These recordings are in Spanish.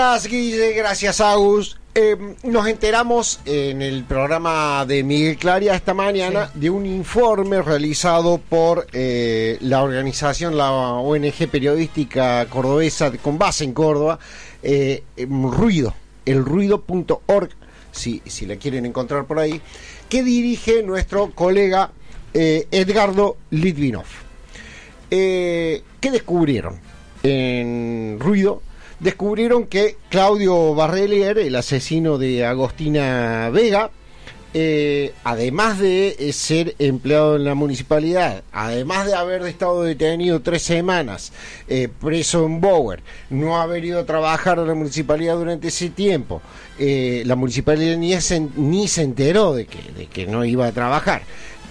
Gracias, Guille, gracias, Agus. Nos enteramos en el programa de Miguel Claria esta mañana de un informe realizado por la organización, la ONG periodística cordobesa con base en Córdoba, Ruido, elruido.org, si la quieren encontrar por ahí, que dirige nuestro colega Edgardo Litvinov. ¿Qué descubrieron en Ruido? Descubrieron que Claudio Barrelier, el asesino de Agostina Vega, además de ser empleado en la municipalidad, además de haber estado detenido 3 semanas, preso en Bower, no haber ido a trabajar a la municipalidad durante ese tiempo, la municipalidad ni se enteró de que no iba a trabajar.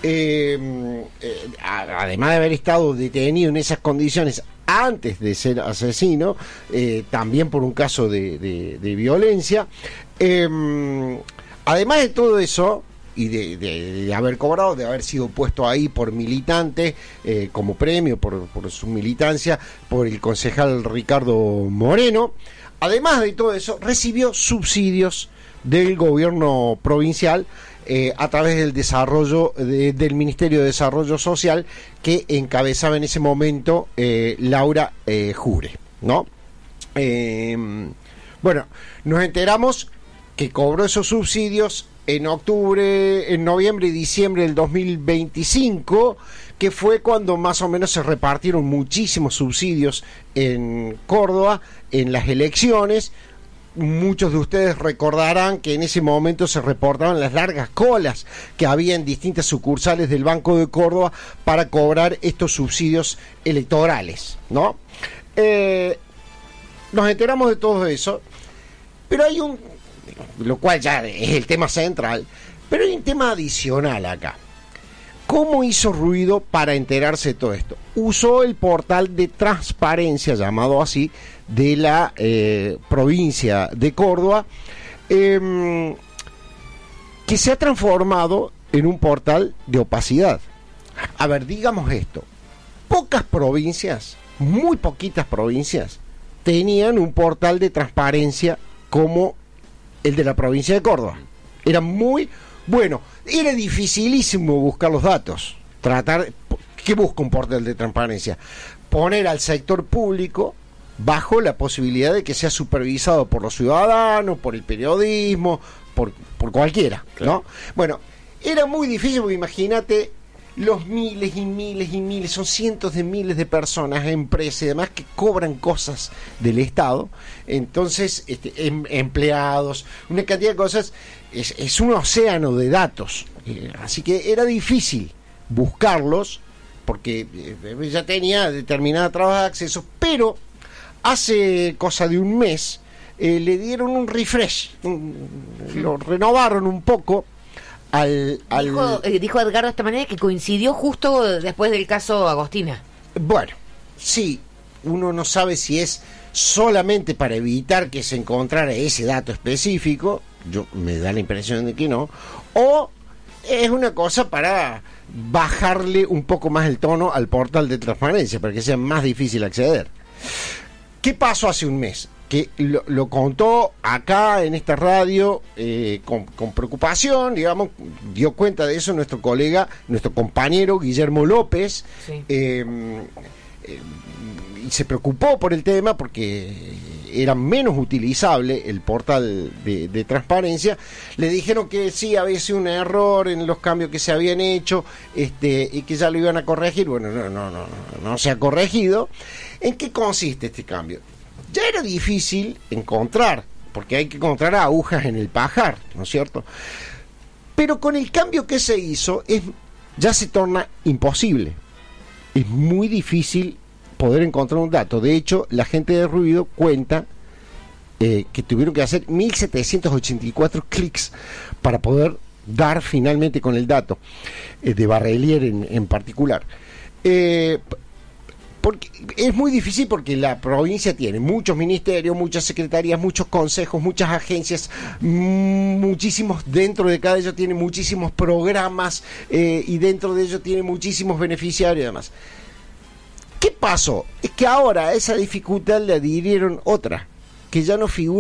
Además de haber estado detenido en esas condiciones antes de ser asesino, también por un caso de violencia, además de todo eso y de haber cobrado, de haber sido puesto ahí por militante como premio por su militancia por el concejal Ricardo Moreno, además de todo eso recibió subsidios del gobierno provincial a través del desarrollo del Ministerio de Desarrollo Social que encabezaba en ese momento Laura Jure, ¿no? Bueno, nos enteramos que cobró esos subsidios en noviembre y diciembre del 2025, que fue cuando más o menos se repartieron muchísimos subsidios en Córdoba en las elecciones. Muchos de ustedes recordarán que en ese momento se reportaban las largas colas que había en distintas sucursales del Banco de Córdoba para cobrar estos subsidios electorales, ¿no? Nos enteramos de todo eso, pero hay lo cual ya es el tema central, pero hay un tema adicional acá. ¿Cómo hizo Ruido para enterarse de todo esto? Usó el portal de transparencia, llamado así, de la provincia de Córdoba, que se ha transformado en un portal de opacidad. A ver, digamos esto. Pocas provincias, muy poquitas provincias, tenían un portal de transparencia como el de la provincia de Córdoba. Era muy... Bueno, era dificilísimo buscar los datos. ¿Qué busca un portal de transparencia? Poner al sector público bajo la posibilidad de que sea supervisado por los ciudadanos, por el periodismo, por cualquiera, claro, ¿no? Bueno, era muy difícil porque imagínate los miles y miles y miles, son cientos de miles de personas, empresas y demás que cobran cosas del Estado, entonces empleados, una cantidad de cosas, es un océano de datos, así que era difícil buscarlos porque ya tenía determinada trabas de acceso, pero hace cosa de un mes le dieron un refresh, lo renovaron un poco. Dijo Edgardo esta manera que coincidió justo después del caso Agostina. Bueno, sí, uno no sabe si es solamente para evitar que se encontrara ese dato específico, me da la impresión de que no, o es una cosa para bajarle un poco más el tono al portal de transparencia, para que sea más difícil acceder. ¿Qué pasó hace un mes? Que lo contó acá en esta radio con preocupación, digamos, dio cuenta de eso nuestro colega, nuestro compañero Guillermo López, sí. Y se preocupó por el tema porque era menos utilizable el portal de transparencia. Le dijeron que sí, había sido un error en los cambios que se habían hecho y que ya lo iban a corregir. Bueno, no se ha corregido. ¿En qué consiste este cambio? Ya era difícil encontrar, porque hay que encontrar agujas en el pajar, ¿no es cierto? Pero con el cambio que se hizo, ya se torna imposible. Es muy difícil poder encontrar un dato. De hecho, la gente de Ruido cuenta que tuvieron que hacer 1.784 clics para poder dar finalmente con el dato de Barrelier en particular. Porque es muy difícil porque la provincia tiene muchos ministerios, muchas secretarías, muchos consejos, muchas agencias, muchísimos, dentro de cada ellos tiene muchísimos programas y dentro de ellos tiene muchísimos beneficiarios y demás. ¿Qué pasó? Es que ahora a esa dificultad le adhirieron otra, que ya no figura